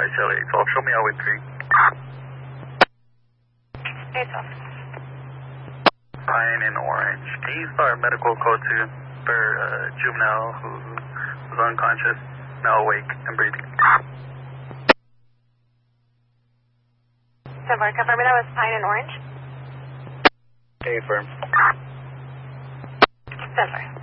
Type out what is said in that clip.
Charlie 812, show me Highway 3. 812. Pine and Orange. Can you start medical code 2 for juvenile who was unconscious, now awake and breathing? 10-4, confirm that was Pine and Orange? Okay, firm. 10-4.